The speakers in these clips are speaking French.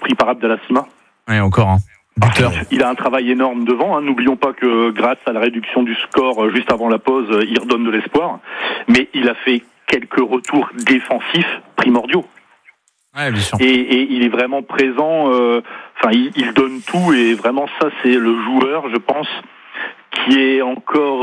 pris par Abdallah Sima. Ouais, encore un buteur. Il a un travail énorme devant. N'oublions pas que grâce à la réduction du score juste avant la pause, il redonne de l'espoir. Mais il a fait quelques retours défensifs primordiaux. Ouais, bien sûr. Et il est vraiment présent. Il donne tout. Et vraiment, ça, c'est le joueur, je pense, qui est encore,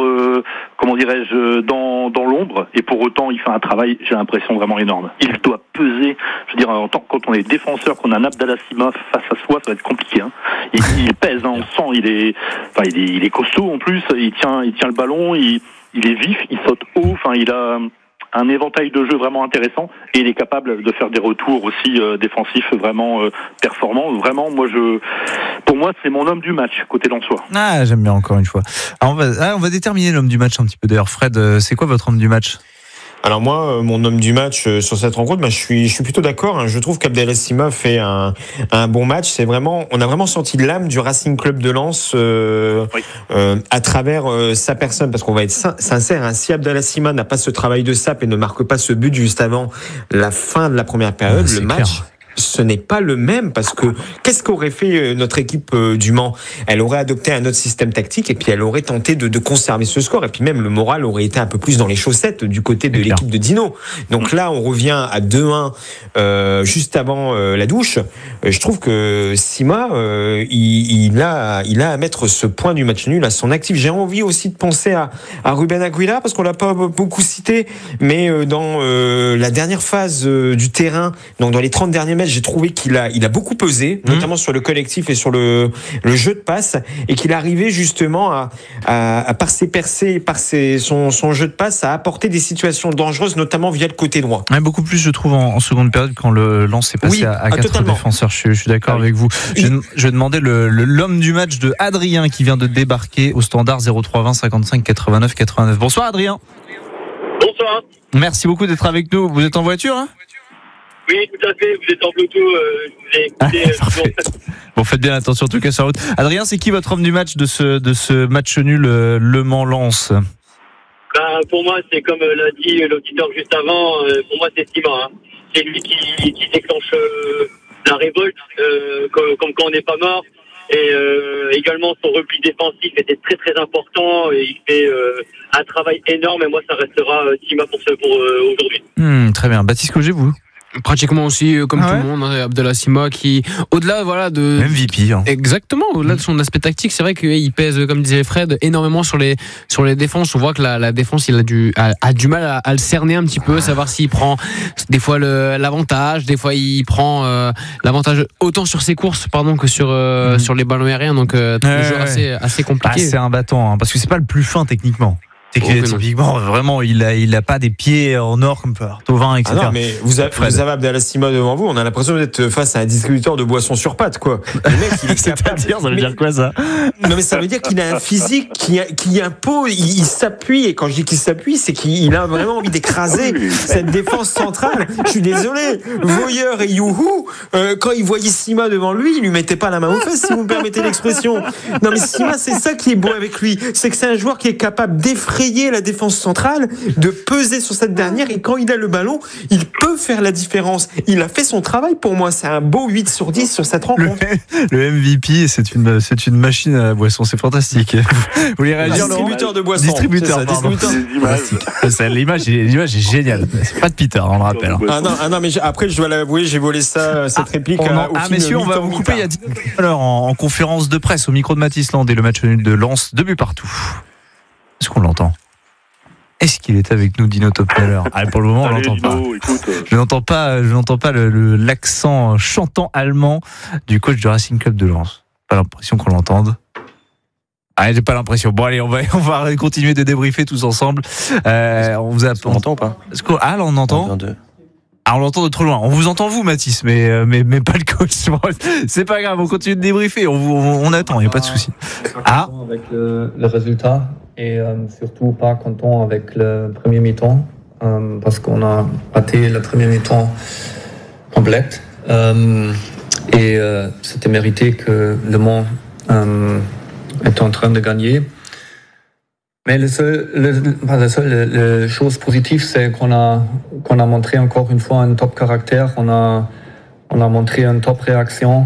dans l'ombre. Et pour autant, il fait un travail, j'ai l'impression, vraiment énorme. Il doit peser. Je veux dire, quand on est défenseur, qu'on a un Abdallah Sima face à soi, ça va être compliqué. Il pèse, on sent. Il est costaud en plus. Il tient le ballon. Il est vif. Il saute haut. Il a un éventail de jeux vraiment intéressant et il est capable de faire des retours aussi défensifs vraiment performants. Vraiment, pour moi, c'est mon homme du match côté lensois. Ah, j'aime bien encore une fois. Alors on va déterminer l'homme du match un petit peu. D'ailleurs, Fred, c'est quoi votre homme du match ? Alors moi, mon homme du match sur cette rencontre, je suis plutôt d'accord. Je trouve qu'Abdallah Sima fait un bon match. On a vraiment senti l'âme du Racing Club de Lens à travers sa personne. Parce qu'on va être sincère, si Abdallah Sima n'a pas ce travail de sape et ne marque pas ce but juste avant la fin de la première période, le match, ce n'est pas le même, parce que qu'est-ce qu'aurait fait notre équipe du Mans ? Elle aurait adopté un autre système tactique et puis elle aurait tenté de conserver ce score, et puis même le moral aurait été un peu plus dans les chaussettes du côté de l'équipe de Dino. Donc là, on revient à 2-1 juste avant la douche. Je trouve que Sima, il a à mettre ce point du match nul à son actif. J'ai envie aussi de penser à Ruben Aguilar, parce qu'on l'a pas beaucoup cité, mais dans la dernière phase du terrain, donc dans les 30 derniers mètres, j'ai trouvé qu'il a beaucoup pesé, notamment sur le collectif et sur le jeu de passe, et qu'il arrivait justement par ses percées et par son jeu de passe à apporter des situations dangereuses, notamment via le côté droit. Ouais, beaucoup plus, je trouve, en seconde période, quand le Lens est passé à 4 totalement. défenseurs. Je suis d'accord avec vous. Je vais demander l'homme du match de Adrien, qui vient de débarquer au standard 0320 55 89 89. Bonsoir Adrien. Bonsoir. Merci beaucoup d'être avec nous. Vous êtes en voiture, hein ? Oui, tout à fait. Vous êtes en Bluetooth. Je vous ai écouté. Parfait. Bon, faites bien attention, en tout cas, sur la route. Adrien, c'est qui votre homme du match de ce match nul Le Mans-Lens ? Pour moi, c'est comme l'a dit l'auditeur juste avant. Pour moi, c'est Sima. C'est lui qui déclenche la révolte, comme quand on n'est pas mort. Et également, son repli défensif était très très important. Et il fait un travail énorme. Et moi, ça restera Sima pour aujourd'hui. Très bien. Baptiste Cogé, vous ? Pratiquement aussi, comme tout le monde, Abdallah Sima, qui, au-delà, de. MVP. Exactement, au-delà de son aspect tactique, c'est vrai qu'il pèse, comme disait Fred, énormément sur les défenses. On voit que la défense, il a du mal à le cerner un petit peu, savoir s'il prend des fois l'avantage, des fois il prend l'avantage autant sur ses courses, que sur les ballons aériens. Donc, assez compliqué. C'est un bâton, parce que c'est pas le plus fin techniquement. Typiquement, vraiment, il a pas des pieds en or comme Tovin, etc. Non, mais vous avez Abdallah Sima devant vous, on a l'impression d'être face à un distributeur de boissons sur pattes, quoi. Le mec, il est capable. Ça veut dire quoi, ça ? Non, mais ça veut dire qu'il a un physique qui impose, il s'appuie, et quand je dis qu'il s'appuie, c'est qu'il a vraiment envie d'écraser cette défense centrale. Je suis désolé, Voyeur et Youhou, quand ils voyaient Sima devant lui, ils lui mettaient pas la main aux fesses, si vous me permettez l'expression. Non, mais Sima, c'est ça qui est beau avec lui, c'est que c'est un joueur qui est capable d'effrayer la défense centrale, de peser sur cette dernière, et quand il a le ballon, il peut faire la différence. Il a fait son travail pour moi, c'est un beau 8 sur 10 sur cette rencontre. Le MVP, c'est une machine à la boisson, c'est fantastique. Vous voulez réagir, distributeur de boissons. Distributeur L'image est géniale. C'est pas de Peter, on le rappelle. Ah non, mais après, je dois l'avouer, j'ai volé cette réplique. Messieurs, on va vous couper il y a 10 heures en conférence de presse au micro de Mathis Land et le match nul de Lens, 2 buts partout. Est-ce qu'on l'entend ? Est-ce qu'il est avec nous, Dino Topmeller ? Pour le moment, on l'entend pas. Je n'entends pas l'accent chantant allemand du coach du Racing Club de Lens. Pas l'impression qu'on l'entende. J'ai pas l'impression. Bon, allez, on va continuer de débriefer tous ensemble. On entend ou pas ? Là, on entend. On l'entend de trop loin. On vous entend, vous, Mathis, mais pas le coach. C'est pas grave, on continue de débriefer. On attend, il n'y a pas de souci. Avec le résultat. Et surtout pas content avec le premier mi-temps, parce qu'on a raté la première mi-temps complète. Et c'était mérité que Le Mans est en train de gagner. Mais la seule chose positive, c'est qu'on a montré encore une fois un top caractère, on a montré une top réaction.